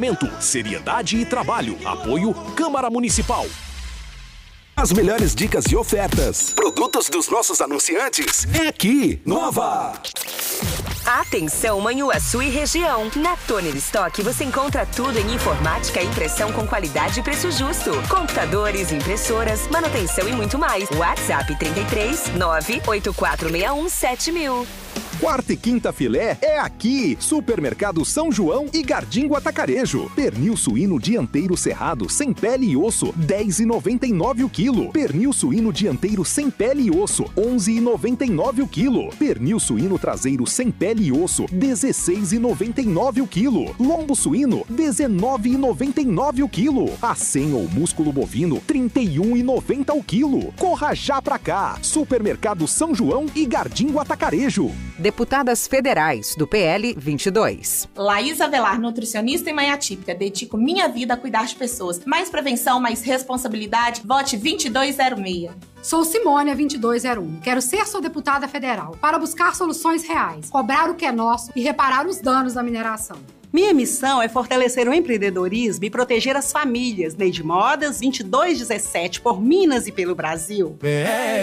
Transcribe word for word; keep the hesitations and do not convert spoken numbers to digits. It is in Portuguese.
planejamento, seriedade e trabalho. Apoio Câmara Municipal. As melhores dicas e ofertas. Produtos dos nossos anunciantes. É aqui. Nova! Atenção, Manhuaçu e região. Na Toner Stock você encontra tudo em informática e impressão com qualidade e preço justo. Computadores, impressoras, manutenção e muito mais. WhatsApp trinta e três, nove oito quatro seis um, sete mil. Quarta e quinta filé é aqui. Supermercado São João e Gardingo Atacarejo. Pernil suíno dianteiro cerrado sem pele e osso, dez reais e noventa e nove centavos o quilo. Pernil suíno dianteiro sem pele e osso, onze reais e noventa e nove centavos o quilo. Pernil suíno traseiro sem pele e osso, dezesseis reais e noventa e nove centavos o quilo. Lombo suíno, dezenove reais e noventa e nove centavos o quilo. Acém ou músculo bovino, trinta e um reais e noventa centavos o quilo. Corra já pra cá. Supermercado São João e Gardingo Atacarejo. Deputadas Federais, do P L vinte e dois. Laís Avelar, nutricionista e mãe atípica. Dedico minha vida a cuidar de pessoas. Mais prevenção, mais responsabilidade. Vote vinte e dois zero seis. Sou Simônia vinte e dois zero um. Quero ser sua deputada federal para buscar soluções reais, cobrar o que é nosso e reparar os danos da mineração. Minha missão é fortalecer o empreendedorismo e proteger as famílias. Neide Modas, vinte e dois dezessete, por Minas e pelo Brasil. É.